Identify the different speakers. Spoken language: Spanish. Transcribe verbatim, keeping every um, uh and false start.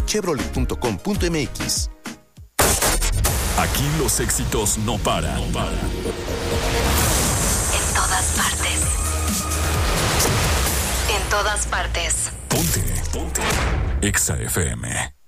Speaker 1: chevrolet punto com punto m x.
Speaker 2: Aquí los éxitos no paran. No paran.
Speaker 3: En todas partes. En todas partes.
Speaker 2: Ponte, ponte. Exa F M.